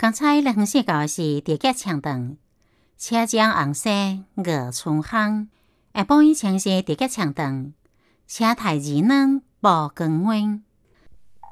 刚才咱分享到的是地脚长长，车江红色鹅春香。下晡以前是地脚长长，车太二软无光温。